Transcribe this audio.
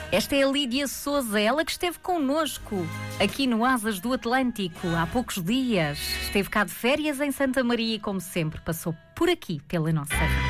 Esta é a Lídia Souza, ela que esteve connosco aqui no Asas do Atlântico há poucos dias. Esteve cá de férias em Santa Maria e, como sempre, passou por aqui pela nossa rádio.